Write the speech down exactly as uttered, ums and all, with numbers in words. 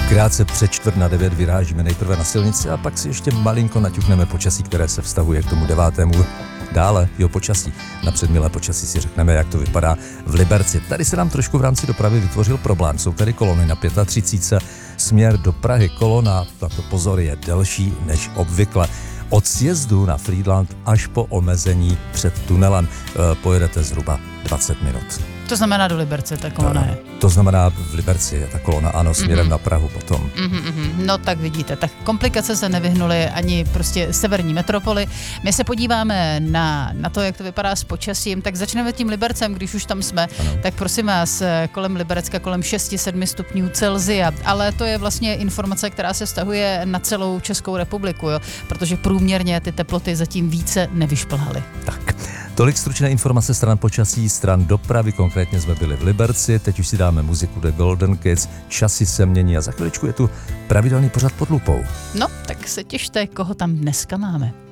Krátce před čtvrt na devět vyrážíme nejprve na silnici a pak si ještě malinko naťukneme počasí, které se vztahuje k tomu devátému. Dále jo počasí. Napřed milé počasí si řekneme, jak to vypadá v Liberci. Tady se nám trošku v rámci dopravy vytvořil problém. Jsou tady kolony na třicet pět. Směr do Prahy kolona, na to pozor, je delší než obvykle. Od sjezdu na Frýdlant až po omezení před tunelem e, pojedete zhruba dvacet minut. To znamená do Liberce, ta kolona je. To znamená v Liberci je ta kolona, ano, směrem mm-hmm. na Prahu potom. Mm-hmm. No tak vidíte, tak komplikace se nevyhnuly ani prostě severní metropoli. My se podíváme na, na to, jak to vypadá s počasím, tak začneme tím Libercem, když už tam jsme. Ano. Tak prosím vás, kolem Liberecka kolem šest sedm stupňů Celsia, ale to je vlastně informace, která se vztahuje na celou Českou republiku, jo? Protože průměrně ty teploty zatím více nevyšplhaly. Tak. Tolik stručné informace stran počasí, stran dopravy, konkrétně jsme byli v Liberci, teď už si dáme muziku The Golden Kids, časy se mění a za chviličku je tu pravidelný pořad pod lupou. No, tak se těšte, koho tam dneska máme.